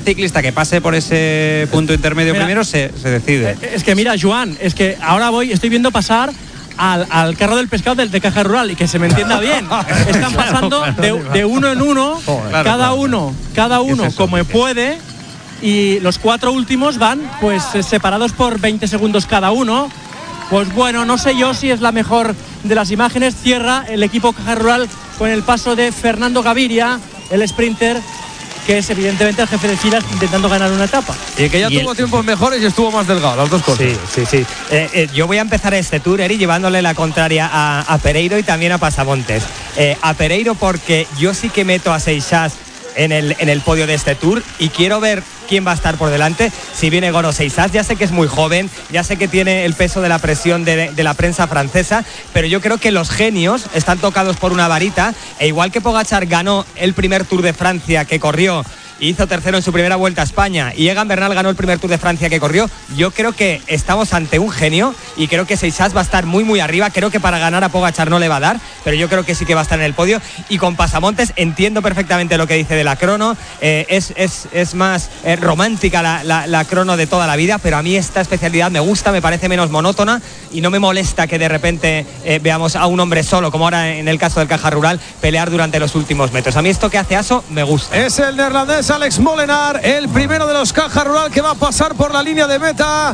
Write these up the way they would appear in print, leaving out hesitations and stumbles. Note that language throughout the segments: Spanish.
ciclista que pase por ese punto intermedio primero se decide. Es que mira, Joan, es que ahora estoy viendo pasar al carro del pescado de Caja Rural, y que se me entienda bien, están pasando de uno en uno, cada uno como puede, y los 4 últimos van pues separados por 20 segundos cada uno. Pues bueno, no sé yo si es la mejor de las imágenes. Cierra el equipo Caja Rural con el paso de Fernando Gaviria, el sprinter, que es evidentemente el jefe de filas intentando ganar una etapa. Y que ya tuvo tiempos mejores y estuvo más delgado, las dos cosas. Sí. Yo voy a empezar este tour, Eri, llevándole la contraria a Pereiro y también a Pasamontes. A Pereiro, porque yo sí que meto a Seixas en el podio de este tour, y quiero ver quién va a estar por delante. Si viene Goro Seixas, ya sé que es muy joven, ya sé que tiene el peso de la presión de la prensa francesa, pero yo creo que los genios están tocados por una varita, e igual que Pogačar ganó el primer Tour de Francia que corrió, hizo tercero en su primera vuelta a España, y Egan Bernal ganó el primer Tour de Francia que corrió, yo creo que estamos ante un genio, y creo que Seixas va a estar muy muy arriba. Creo que para ganar a Pogačar no le va a dar, pero yo creo que sí que va a estar en el podio. Y con Pasamontes entiendo perfectamente lo que dice de la crono, es más romántica la crono de toda la vida, pero a mí esta especialidad me gusta, me parece menos monótona, y no me molesta que de repente veamos a un hombre solo, como ahora en el caso del Caja Rural, pelear durante los últimos metros. A mí esto que hace Aso me gusta. Es el neerlandés Alex Molenaar, el primero de los Caja Rural que va a pasar por la línea de meta.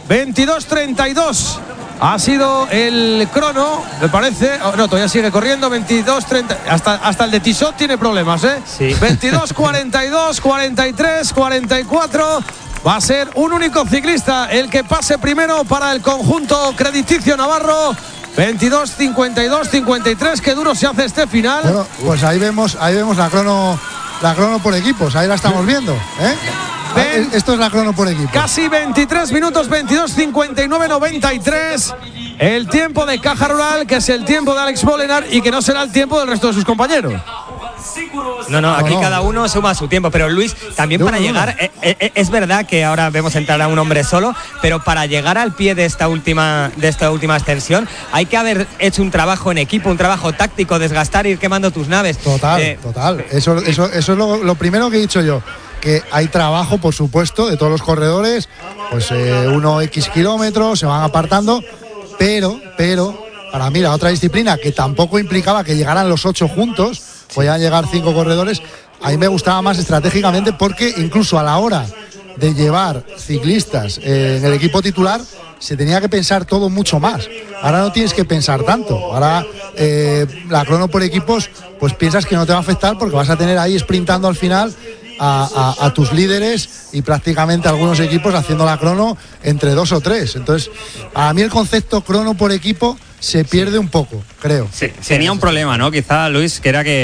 22:32 ha sido el crono, me parece. No, todavía sigue corriendo. 22:30. Hasta el de Tissot tiene problemas, ¿eh? Sí. 22:42, 43, 44. Va a ser un único ciclista el que pase primero para el conjunto crediticio navarro. 22, 52, 53. Qué duro se hace este final. Bueno, pues ahí vemos la crono por equipos. Ahí la estamos viendo, ¿eh? Esto es la crono por equipo. Casi 23 minutos, 22, 59, 93. El tiempo de Caja Rural, que es el tiempo de Alex Molenaar, y que no será el tiempo del resto de sus compañeros. No, aquí cada uno suma su tiempo, pero Luis, también para llegar, es verdad que ahora vemos entrar a un hombre solo, pero para llegar al pie de esta última extensión hay que haber hecho un trabajo en equipo, un trabajo táctico, desgastar, ir quemando tus naves. Total. Eso es lo primero que he dicho yo, que hay trabajo, por supuesto, de todos los corredores, pues uno X kilómetros, se van apartando, pero para mí la otra disciplina, que tampoco implicaba que llegaran los 8 juntos, podían llegar 5 corredores, a mí me gustaba más estratégicamente, porque incluso a la hora de llevar ciclistas en el equipo titular se tenía que pensar todo mucho más. Ahora no tienes que pensar tanto. Ahora la crono por equipos, pues piensas que no te va a afectar, porque vas a tener ahí sprintando al final a tus líderes, y prácticamente algunos equipos haciendo la crono entre 2 o 3. Entonces, a mí el concepto crono por equipo se pierde un poco, creo. Sí, tenía un problema, ¿no? Quizá, Luis, que era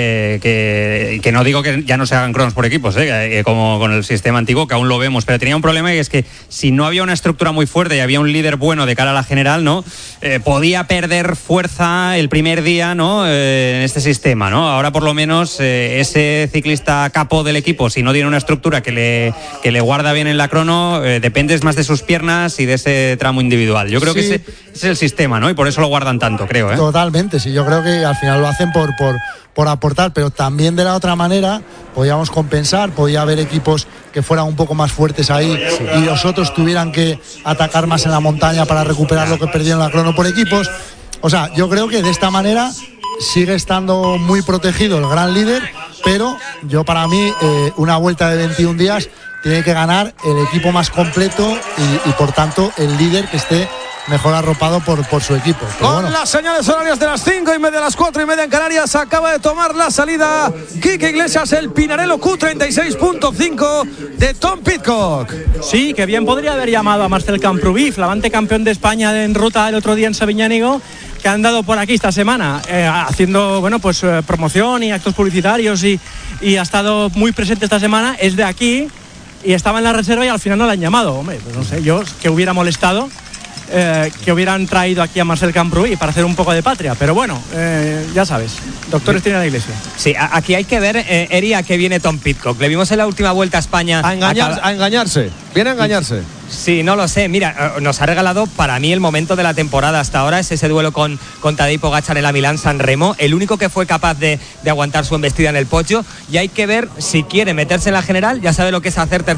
que no digo que ya no se hagan cronos por equipos, como con el sistema antiguo, que aún lo vemos, pero tenía un problema, y es que si no había una estructura muy fuerte y había un líder bueno de cara a la general, ¿no? Podía perder fuerza el primer día, ¿no? En este sistema, ¿no? Ahora por lo menos ese ciclista capo del equipo, si no tiene una estructura que le guarda bien en la crono, dependes más de sus piernas y de ese tramo individual. Yo creo que ese es el sistema, ¿no? Y por eso lo guardan tanto, creo, ¿eh? Totalmente, sí, yo creo que al final lo hacen por aportar, pero también de la otra manera podíamos compensar, podía haber equipos que fueran un poco más fuertes ahí, y los otros tuvieran que atacar más en la montaña para recuperar lo que perdieron la crono por equipos. O sea, yo creo que de esta manera sigue estando muy protegido el gran líder, pero yo, para mí, una vuelta de 21 días tiene que ganar el equipo más completo y por tanto el líder que esté mejor arropado por su equipo. Pero con las señales horarias de las 5:30, las 4:30 en Canarias, acaba de tomar la salida Quique Iglesias, el Pinarello Q36.5 de Tom Pidcock. Sí, que bien podría haber llamado a Marcel Camprubí, flamante campeón de España en ruta el otro día en Sabiñánigo, que han dado por aquí esta semana, haciendo promoción y actos publicitarios, y ha estado muy presente esta semana. Es de aquí y estaba en la reserva, y al final no le han llamado. Hombre, pues no sé, yo que hubiera molestado que hubieran traído aquí a Marcel Camprubí para hacer un poco de patria, pero bueno, ya sabes, doctores tiene la Iglesia. Sí, aquí hay que ver, Eri, a qué viene Tom Pidcock. Le vimos en la última Vuelta a España a engañarse, viene a engañarse. Sí, no lo sé. Mira, nos ha regalado para mí el momento de la temporada hasta ahora, es ese duelo con Tadej Pogačar en la Milán-San Remo, el único que fue capaz de aguantar su embestida en el podio, y hay que ver si quiere meterse en la general. Ya sabe lo que es hacer